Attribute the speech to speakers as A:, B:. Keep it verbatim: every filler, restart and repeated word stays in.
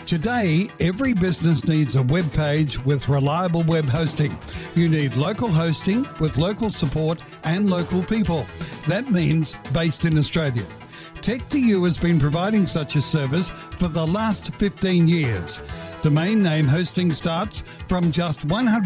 A: Today, every business needs a web page with reliable web hosting. You need local hosting with local support and local people. That means based in Australia. tech two u has been providing such a service for the last fifteen years. Domain name hosting starts from just one hundred